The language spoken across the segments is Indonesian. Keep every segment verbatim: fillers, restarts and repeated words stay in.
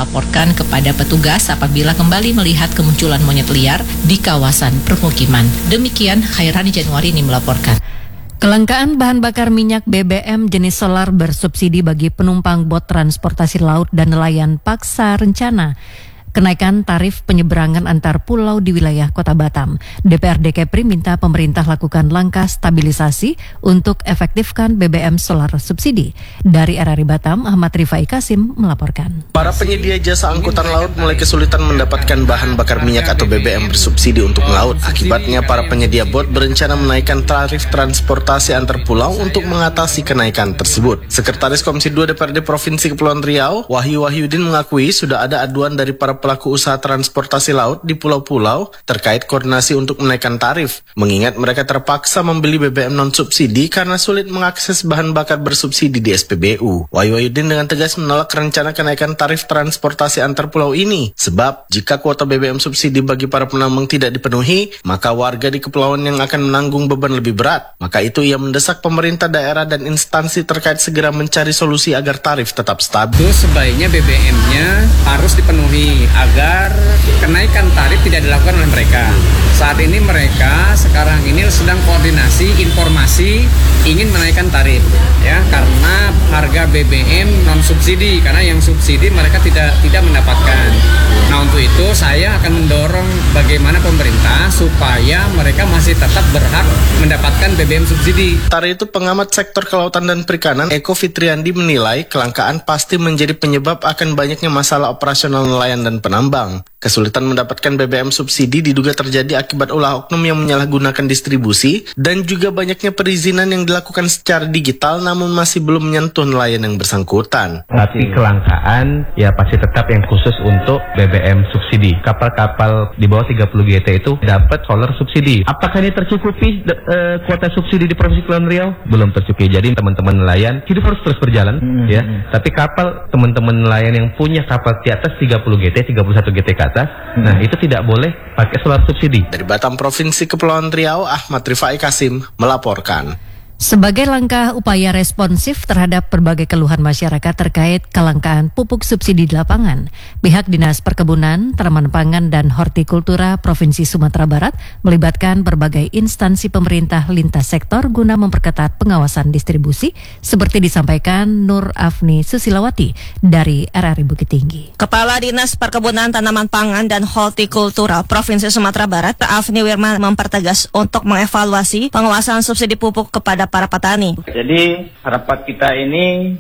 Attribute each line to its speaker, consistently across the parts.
Speaker 1: melaporkan kepada petugas apabila kembali melihat kemunculan monyet liar di kawasan permukiman. Demikian Khairani Januari ini melaporkan.
Speaker 2: Kelangkaan bahan bakar minyak B B M jenis solar bersubsidi bagi penumpang bot transportasi laut dan nelayan paksa rencana kenaikan tarif penyeberangan antar pulau di wilayah Kota Batam. D P R D Kepri minta pemerintah lakukan langkah stabilisasi untuk efektifkan B B M solar subsidi. Dari R R I Batam, Ahmad Rifai Kasim melaporkan.
Speaker 3: Para penyedia jasa angkutan laut mulai kesulitan mendapatkan bahan bakar minyak atau B B M bersubsidi untuk melaut. Akibatnya, para penyedia bot berencana menaikkan tarif transportasi antar pulau untuk mengatasi kenaikan tersebut. Sekretaris Komisi dua D P R D Provinsi Kepulauan Riau, Wahyu Wahyudin mengakui sudah ada aduan dari para pelaku usaha transportasi laut di pulau-pulau terkait koordinasi untuk menaikkan tarif, mengingat mereka terpaksa membeli B B M non-subsidi karena sulit mengakses bahan bakar bersubsidi di S P B U. Wahyu Wahyudin dengan tegas menolak rencana kenaikan tarif transportasi antar pulau ini, sebab jika kuota B B M subsidi bagi para penambang tidak dipenuhi, maka warga di kepulauan yang akan menanggung beban lebih berat. Maka itu ia mendesak pemerintah daerah dan instansi terkait segera mencari solusi agar tarif tetap stabil.
Speaker 4: Itu sebaiknya B B M-nya harus dipenuhi agar kenaikan tarif tidak dilakukan oleh mereka. Saat ini mereka sekarang ini sedang koordinasi informasi ingin menaikkan tarif, ya, karena harga B B M non subsidi, karena yang subsidi mereka tidak tidak mendapatkan. Nah, untuk itu saya akan mendorong bagaimana pemerintah supaya mereka masih tetap berhak mendapatkan B B M subsidi.
Speaker 3: Sementara itu, pengamat sektor kelautan dan perikanan Eko Fitriandi menilai kelangkaan pasti menjadi penyebab akan banyaknya masalah operasional nelayan dan penambang. Kesulitan mendapatkan B B M subsidi diduga terjadi akibat ulah oknum yang menyalahgunakan distribusi dan juga banyaknya perizinan yang dilakukan secara digital namun masih belum menyentuh nelayan yang bersangkutan.
Speaker 5: Tapi kelangkaan ya pasti tetap yang khusus untuk B B M subsidi. Kapal-kapal di bawah tiga puluh G T itu dapat solar subsidi. Apakah ini tercukupi uh, kuota subsidi di Provinsi Kepulauan Riau? Belum tercukupi. Jadi teman-teman nelayan hidup harus terus berjalan, hmm. ya. Tapi kapal teman-teman nelayan yang punya kapal di atas tiga puluh G T, tiga puluh satu G T ke atas, hmm. nah itu tidak boleh pakai solar subsidi.
Speaker 3: Dari Batam, Provinsi Kepulauan Riau, Ahmad Rifai Kasim melaporkan.
Speaker 2: Sebagai langkah upaya responsif terhadap berbagai keluhan masyarakat terkait kelangkaan pupuk subsidi di lapangan, pihak Dinas Perkebunan, Tanaman Pangan, dan Hortikultura Provinsi Sumatera Barat melibatkan berbagai instansi pemerintah lintas sektor guna memperketat pengawasan distribusi, seperti disampaikan Nur Afni Susilawati dari R R I Bukit Tinggi.
Speaker 6: Kepala Dinas Perkebunan, Tanaman Pangan, dan Hortikultura Provinsi Sumatera Barat, Afni Wirman, mempertegas untuk mengevaluasi pengawasan subsidi pupuk kepada para petani.
Speaker 7: Jadi rapat kita ini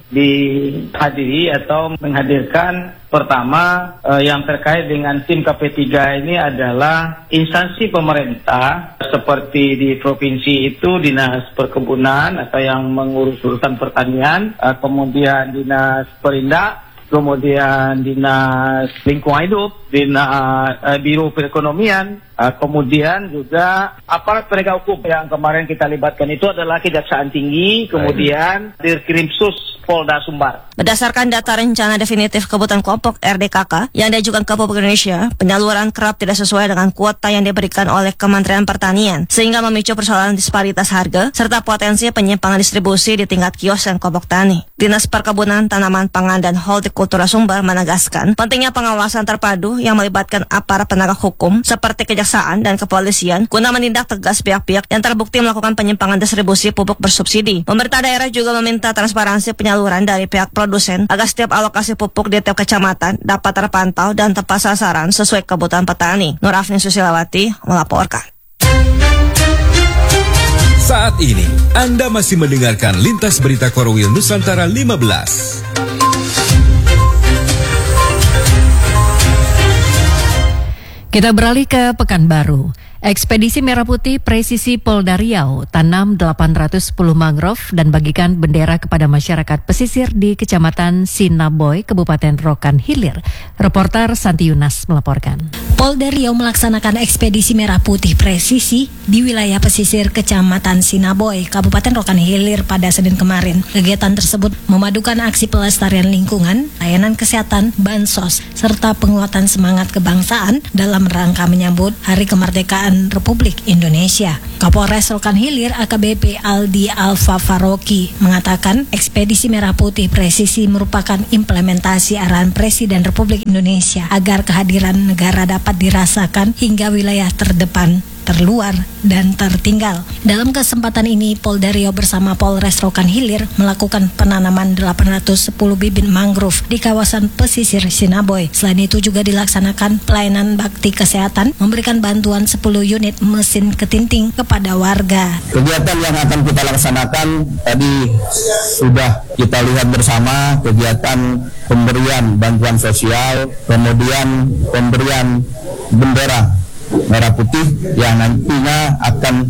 Speaker 7: dihadiri atau menghadirkan pertama eh, yang terkait dengan tim K P tiga ini adalah instansi pemerintah seperti di provinsi itu Dinas Perkebunan atau yang mengurus urusan pertanian, eh, kemudian Dinas Perindak, kemudian Dinas Lingkungan Hidup, Dinas uh, Biro Perekonomian, uh, kemudian juga aparat penegak hukum yang kemarin kita libatkan itu adalah Kejaksaan Tinggi, kemudian Dirkrimsus Polda Sumbar.
Speaker 6: Berdasarkan data rencana definitif kebutuhan kelompok R D K K yang diajukan ke Pupuk Indonesia, penyaluran kerap tidak sesuai dengan kuota yang diberikan oleh Kementerian Pertanian, sehingga memicu persoalan disparitas harga serta potensi penyimpangan distribusi di tingkat kios dan kelompok tani. Dinas Perkebunan, Tanaman Pangan, dan Hortikultura Sumbar menegaskan pentingnya pengawasan terpadu yang melibatkan aparat penegak hukum seperti kejaksaan dan kepolisian guna menindak tegas pihak-pihak yang terbukti melakukan penyimpangan distribusi pupuk bersubsidi. Pemerintah daerah juga meminta transparansi penyaluran dari pihak produsen agar setiap alokasi pupuk di tiap kecamatan dapat terpantau dan tepat sasaran sesuai kebutuhan petani. Nur Afni Susilawati melaporkan.
Speaker 8: Saat ini Anda masih mendengarkan Lintas Berita Korwil Nusantara lima belas.
Speaker 2: Kita beralih ke Pekanbaru. Ekspedisi Merah Putih Presisi Polda Riau tanam delapan ratus sepuluh mangrove dan bagikan bendera kepada masyarakat pesisir di Kecamatan Sinaboy, Kabupaten Rokan Hilir. Reporter Santi Yunas melaporkan.
Speaker 9: Polda Riau melaksanakan ekspedisi merah putih presisi di wilayah pesisir Kecamatan Sinaboy, Kabupaten Rokan Hilir pada Senin kemarin. Kegiatan tersebut memadukan aksi pelestarian lingkungan, layanan kesehatan, bansos, serta penguatan semangat kebangsaan dalam rangka menyambut Hari Kemerdekaan Republik Indonesia. Kapolres Rokan Hilir A K B P Aldi Alfa Faroki mengatakan ekspedisi merah putih presisi merupakan implementasi arahan Presiden Republik Indonesia agar kehadiran negara dapat dapat dirasakan hingga wilayah terdepan, terluar, dan tertinggal. Dalam kesempatan ini, Polda Riau bersama Polres Rokan Hilir melakukan penanaman delapan ratus sepuluh bibit mangrove di kawasan pesisir Sinaboy. Selain itu juga dilaksanakan pelayanan bakti kesehatan, memberikan bantuan sepuluh unit mesin ketinting kepada warga.
Speaker 10: Kegiatan yang akan kita laksanakan tadi sudah kita lihat bersama, kegiatan pemberian bantuan sosial, kemudian pemberian bendera merah putih yang nantinya akan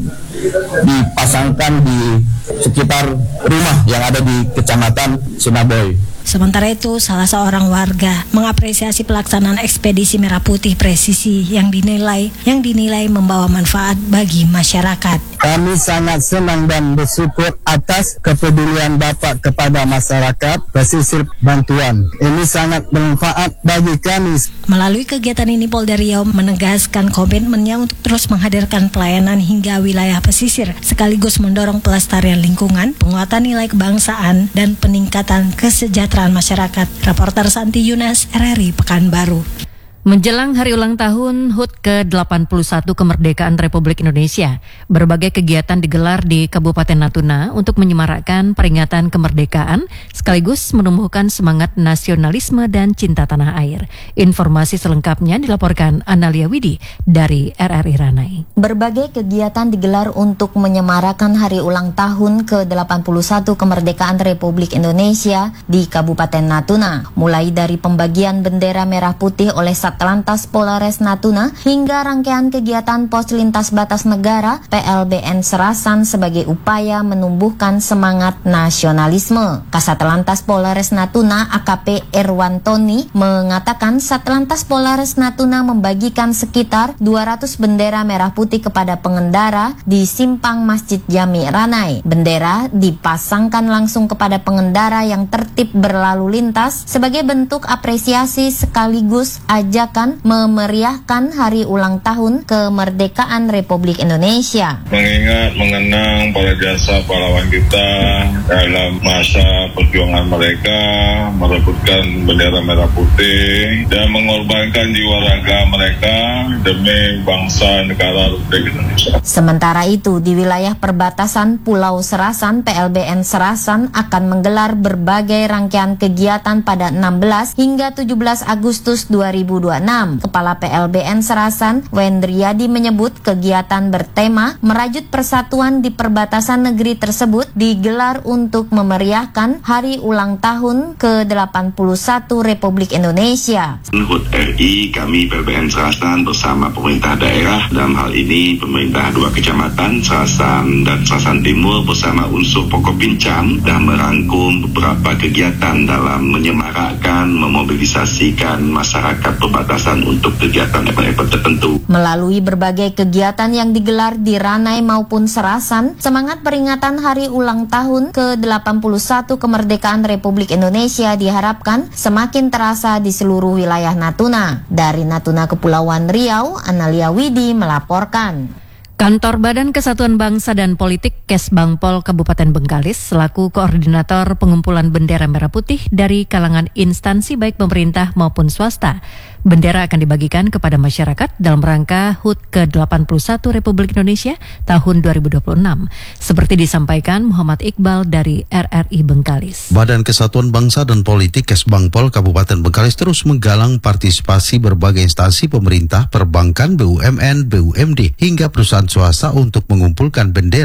Speaker 10: dipasangkan di sekitar rumah yang ada di Kecamatan Sinaboy.
Speaker 9: Sementara itu, salah seorang warga mengapresiasi pelaksanaan ekspedisi merah putih presisi yang dinilai yang dinilai membawa manfaat bagi masyarakat.
Speaker 10: Kami sangat senang dan bersyukur atas kepedulian Bapak kepada masyarakat pesisir bantuan. Ini sangat bermanfaat bagi kami.
Speaker 9: Melalui kegiatan ini, Polda Riau menegaskan komitmennya untuk terus menghadirkan pelayanan hingga wilayah pesisir, sekaligus mendorong pelestarian lingkungan, penguatan nilai kebangsaan, dan peningkatan kesejahteraan masyarakat. Reporter Santi Yunas, R R I Pekanbaru.
Speaker 2: Menjelang hari ulang tahun H U T ke delapan puluh satu Kemerdekaan Republik Indonesia, berbagai kegiatan digelar di Kabupaten Natuna untuk menyemarakkan peringatan kemerdekaan sekaligus menumbuhkan semangat nasionalisme dan cinta tanah air. Informasi selengkapnya dilaporkan Analia Widi dari R R I Ranai.
Speaker 11: Berbagai kegiatan digelar untuk menyemarakan hari ulang tahun ke delapan puluh satu Kemerdekaan Republik Indonesia di Kabupaten Natuna, mulai dari pembagian bendera merah putih oleh Satlantas Polres Natuna hingga rangkaian kegiatan Pos Lintas Batas Negara P L B N Serasan sebagai upaya menumbuhkan semangat nasionalisme. Kasatlantas Polres Natuna A K P Irwantoni mengatakan Satlantas Polres Natuna membagikan sekitar dua ratus bendera merah putih kepada pengendara di simpang Masjid Jami Ranai. Bendera dipasangkan langsung kepada pengendara yang tertib berlalu lintas sebagai bentuk apresiasi sekaligus ajak akan memeriahkan hari ulang tahun kemerdekaan Republik Indonesia.
Speaker 12: Mengingat mengenang para jasa pahlawan kita dalam masa perjuangan mereka, merebutkan bendera merah putih dan mengorbankan jiwa raga mereka demi bangsa negara Republik Indonesia.
Speaker 11: Sementara itu, di wilayah perbatasan Pulau Serasan, P L B N Serasan akan menggelar berbagai rangkaian kegiatan pada enam belas hingga tujuh belas Agustus dua ribu dua puluh enam. Kepala P L B N Serasan, Wendriadi menyebut kegiatan bertema merajut persatuan di perbatasan negeri tersebut digelar untuk memeriahkan hari ulang tahun ke delapan puluh satu Republik Indonesia.
Speaker 13: H U T R I, kami P L B N Serasan bersama pemerintah daerah, dalam hal ini pemerintah dua kecamatan Serasan dan Serasan Timur bersama unsur Pokok Pincam dan merangkum beberapa kegiatan dalam menyemarakkan, memobilisasikan masyarakat perbatasan untuk kegiatan event-event tertentu.
Speaker 11: Melalui berbagai kegiatan yang digelar di Ranai maupun Serasan, semangat peringatan hari ulang tahun ke delapan puluh satu kemerdekaan Republik Indonesia diharapkan semakin terasa di seluruh wilayah Natuna. Dari Natuna Kepulauan Riau, Analia Widi melaporkan.
Speaker 2: Kantor Badan Kesatuan Bangsa dan Politik Kesbangpol Kabupaten Bengkalis selaku koordinator pengumpulan bendera merah putih dari kalangan instansi baik pemerintah maupun swasta. Bendera akan dibagikan kepada masyarakat dalam rangka H U T ke delapan puluh satu Republik Indonesia tahun dua ribu dua puluh enam. Seperti disampaikan Muhammad Iqbal dari R R I Bengkalis.
Speaker 14: Badan Kesatuan Bangsa dan Politik Kesbangpol Kabupaten Bengkalis terus menggalang partisipasi berbagai instansi pemerintah, perbankan, B U M N, B U M D hingga perusahaan swasta untuk mengumpulkan bendera merah putih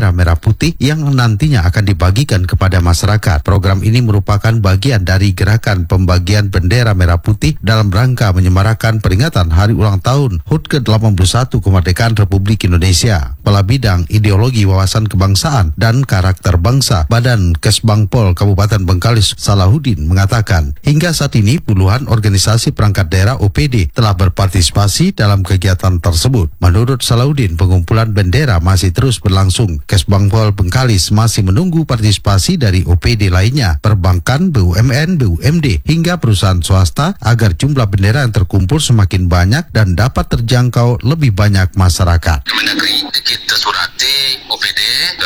Speaker 14: Putih yang nantinya akan dibagikan kepada masyarakat. Program ini merupakan bagian dari gerakan pembagian bendera merah putih dalam rangka menyemarakan peringatan Hari Ulang Tahun H U T ke delapan puluh satu Kemerdekaan Republik Indonesia. Kepala Bidang Ideologi Wawasan Kebangsaan dan Karakter Bangsa Badan Kesbangpol Kabupaten Bengkalis Salahuddin mengatakan, hingga saat ini puluhan organisasi perangkat daerah O P D telah berpartisipasi dalam kegiatan tersebut. Menurut Salahuddin, pengumpulan bendera masih terus berlangsung. Kesbangpol Bengkalis masih menunggu partisipasi dari O P D lainnya, perbankan, B U M N, B U M D, hingga perusahaan swasta agar jumlah bendera yang terkumpul semakin banyak dan dapat terjangkau lebih banyak masyarakat.
Speaker 15: Kemendagri kita surati O P D,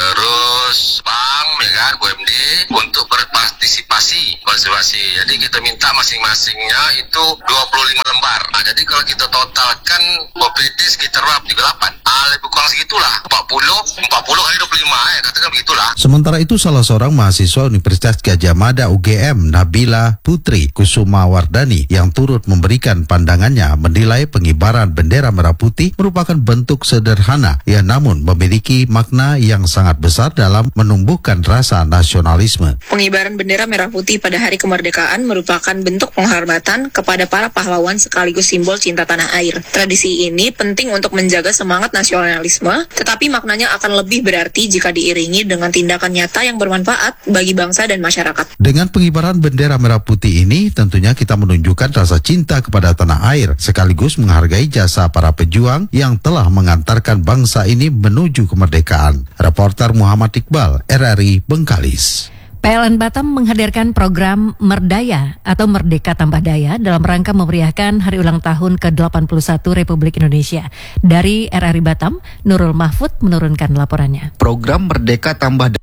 Speaker 15: terus bank, ya kan, B U M D untuk berpartisipasi partisipasi. Jadi kita minta masing-masingnya itu dua puluh lima lembar. Nah, jadi kalau kita totalkan O P D sekitar tiga puluh delapan. Ah, lebih kurang segitulah. empat puluh, empat puluh kali dua puluh lima ya, katakan begitulah.
Speaker 14: Sementara itu salah seorang mahasiswa Universitas Gadjah Mada U G M, Nabila Putri Kusuma Wardani, yang turut memberikan pandangannya menilai pengibaran bendera merah putih merupakan bentuk sederhana yang namun memiliki makna yang sangat besar dalam menumbuhkan rasa nasionalisme.
Speaker 16: Pengibaran bendera merah putih pada Hari Kemerdekaan merupakan bentuk penghormatan kepada para pahlawan sekaligus simbol cinta tanah air. Tradisi ini penting untuk menjaga semangat nasionalisme, tetapi maknanya akan lebih berarti jika diiringi dengan tindakan nyata yang bermanfaat bagi bangsa dan masyarakat.
Speaker 14: Dengan pengibaran bendera merah putih ini, tentunya kita menunjukkan rasa cinta kepada tanah air, sekaligus menghargai jasa para pejuang yang telah mengantarkan bangsa ini menuju kemerdekaan. Reporter Muhammad Iqbal, R R I Bengkalis.
Speaker 2: P L N Batam menghadirkan program Merdaya atau Merdeka Tambah Daya dalam rangka memeriahkan Hari Ulang Tahun ke delapan puluh satu Republik Indonesia. Dari R R I Batam, Nurul Mahfud menurunkan laporannya.
Speaker 17: Program Merdeka Tambah Daya